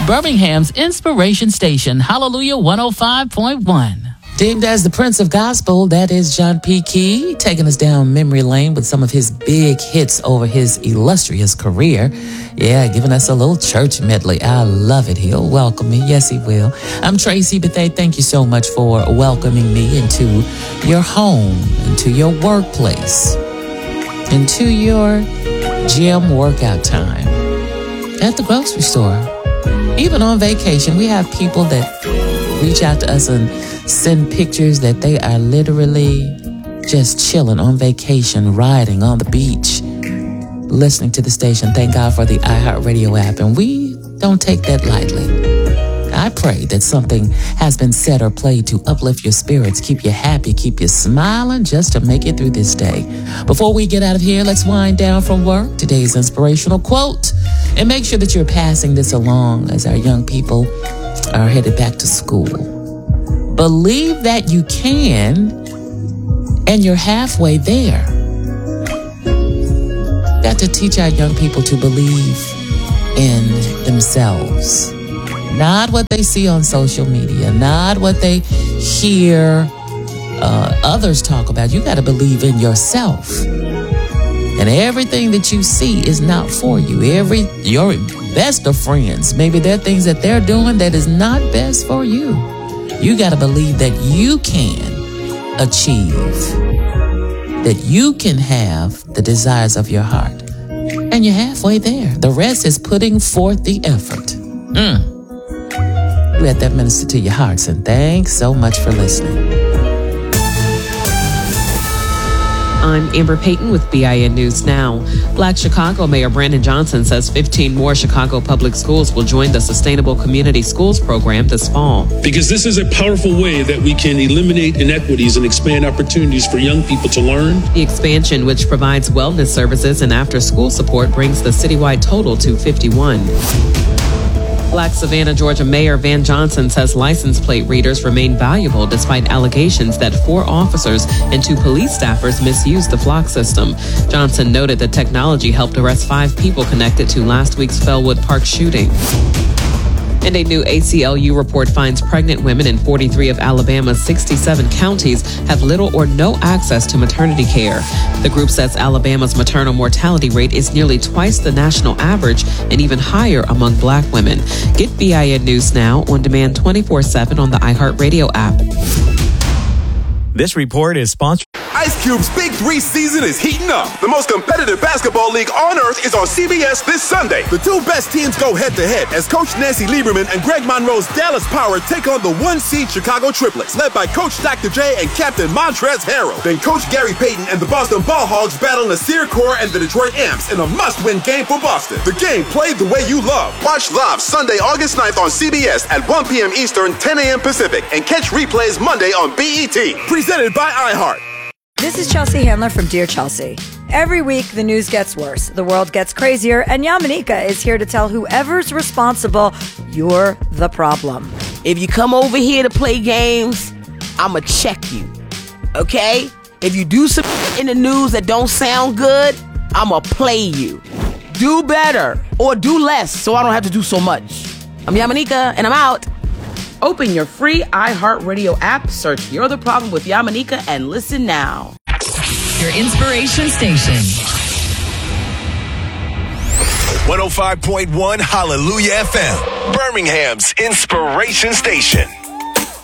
Birmingham's Inspiration Station, Hallelujah 105.1. Deemed as the Prince of Gospel, that is John P. Key, taking us down memory lane with some of his big hits over his illustrious career. Yeah, giving us a little church medley. I love it. He'll welcome me. Yes, he will. I'm Tracy Bethay. Thank you so much for welcoming me into your home, into your workplace, into your gym workout time, at the grocery store, even on vacation. We have people that reach out to us and send pictures that they are literally just chilling on vacation, riding on the beach, listening to the station. Thank God for the iHeartRadio app, and we don't take that lightly. I pray that something has been said or played to uplift your spirits, keep you happy, keep you smiling just to make it through this day. Before we get out of here, let's wind down from work. Today's inspirational quote, and make sure that you're passing this along as our young people are headed back to school. Believe that you can, and you're halfway there. Got to teach our young people to believe in themselves. Not what they see on social media, not what they hear others talk about. You got to believe in yourself. And everything that you see is not for you. Your best of friends, maybe there are things that they're doing that is not best for you. You got to believe that you can achieve, that you can have the desires of your heart. And you're halfway there. The rest is putting forth the effort. Let that minister to your hearts, and thanks so much for listening. I'm Amber Payton with BIN News Now. Black Chicago Mayor Brandon Johnson says 15 more Chicago public schools will join the Sustainable Community Schools program this fall. Because this is a powerful way that we can eliminate inequities and expand opportunities for young people to learn. The expansion, which provides wellness services and after-school support, brings the citywide total to 51. Black Savannah, Georgia Mayor Van Johnson says license plate readers remain valuable despite allegations that 4 officers and 2 police staffers misused the flock system. Johnson noted the technology helped arrest 5 people connected to last week's Fellwood Park shooting. And a new ACLU report finds pregnant women in 43 of Alabama's 67 counties have little or no access to maternity care. The group says Alabama's maternal mortality rate is nearly twice the national average and even higher among Black women. Get BIN News Now on demand 24/7 on the iHeartRadio app. This report is sponsored. Ice Cube's Big 3 season is heating up. The most competitive basketball league on earth is on CBS this Sunday. The 2 best teams go head-to-head as Coach Nancy Lieberman and Greg Monroe's Dallas Power take on the 1-seed Chicago Triplets, led by Coach Dr. J and Captain Montrezl Harrell. Then Coach Gary Payton and the Boston Ball Hogs battle Nasir Kaur and the Detroit Amps in a must-win game for Boston. The game played the way you love. Watch live Sunday, August 9th on CBS at 1 p.m. Eastern, 10 a.m. Pacific, and catch replays Monday on BET. Presented by iHeart. This is Chelsea Handler from Dear Chelsea. Every week, the news gets worse, the world gets crazier, and Yamanika is here to tell whoever's responsible, you're the problem. If you come over here to play games, I'ma check you, okay? If you do some in the news that don't sound good, I'ma play you. Do better, or do less, so I don't have to do so much. I'm Yamanika, and I'm out. Open your free iHeartRadio app, search You're the Problem with Yamanika, and listen now. Your inspiration station. 105.1 Hallelujah FM, Birmingham's inspiration station.